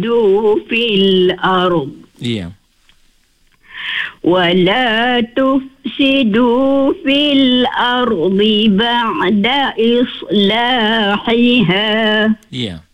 fil ard. Ya. ولا تفسدوا في الأرض بعد إصلاحها. Ya.